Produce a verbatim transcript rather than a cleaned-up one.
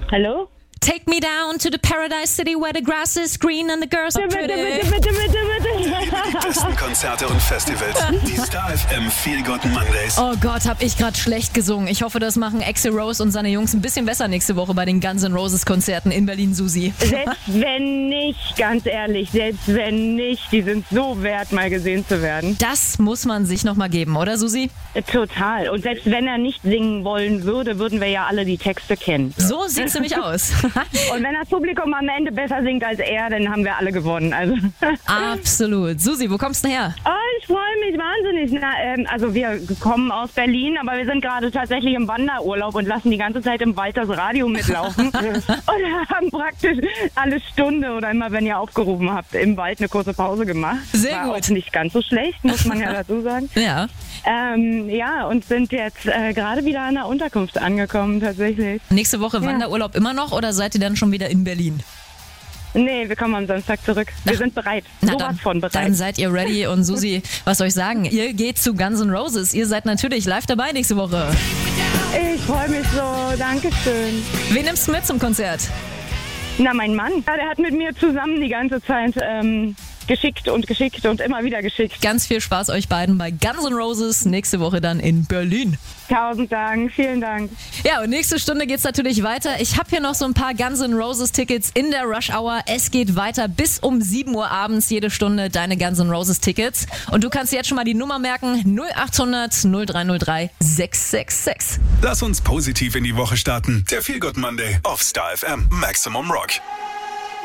Hallo? Take me down to the paradise city where the grass is green and the girls are Bitte, pretty. bitte, bitte, bitte, bitte. Die besten Konzerte und Festivals. Die Star F M Feel Good Mondays. Oh Gott, hab ich gerade schlecht gesungen. Ich hoffe, das machen Axl Rose und seine Jungs ein bisschen besser nächste Woche bei den Guns N' Roses Konzerten in Berlin, Susi. Selbst wenn nicht, ganz ehrlich, selbst wenn nicht, die sind so wert, mal gesehen zu werden. Das muss man sich nochmal geben, oder Susi? Total. Und selbst wenn er nicht singen wollen würde, würden wir ja alle die Texte kennen. So sieht's nämlich aus. Und wenn das Publikum am Ende besser singt als er, dann haben wir alle gewonnen. Also. Absolut. Susi, wo kommst du denn her? Oh, ich freue mich wahnsinnig. Na, ähm, also wir kommen aus Berlin, aber wir sind gerade tatsächlich im Wanderurlaub und lassen die ganze Zeit im Wald das Radio mitlaufen. Und haben praktisch alle Stunde oder immer, wenn ihr aufgerufen habt, im Wald eine kurze Pause gemacht. Sehr War gut. Auch nicht ganz so schlecht, muss man ja dazu sagen. Ja. Ähm, ja, und sind jetzt äh, gerade wieder an der Unterkunft angekommen, tatsächlich. Nächste Woche Wanderurlaub immer noch oder seid ihr dann schon wieder in Berlin? Nee, wir kommen am Samstag zurück. Wir Na, sind bereit. Na Sowas dann, von bereit. dann seid ihr ready und Susi, was soll ich sagen? Ihr geht zu Guns N' Roses. Ihr seid natürlich live dabei nächste Woche. Ich freue mich so. Dankeschön. Wen nimmst du mit zum Konzert? Na, mein Mann, ja, der hat mit mir zusammen die ganze Zeit ähm, geschickt und geschickt und immer wieder geschickt. Ganz viel Spaß euch beiden bei Guns N' Roses. Nächste Woche dann in Berlin. Tausend Dank, vielen Dank. Ja, und nächste Stunde geht's natürlich weiter. Ich habe hier noch so ein paar Guns N' Roses Tickets in der Rush Hour. Es geht weiter bis um sieben Uhr abends, jede Stunde deine Guns N' Roses Tickets. Und du kannst jetzt schon mal die Nummer merken, null acht hundert null drei null drei sechs sechs sechs. Lass uns positiv in die Woche starten. Der Feel Good Monday auf Star F M Maximum Rock.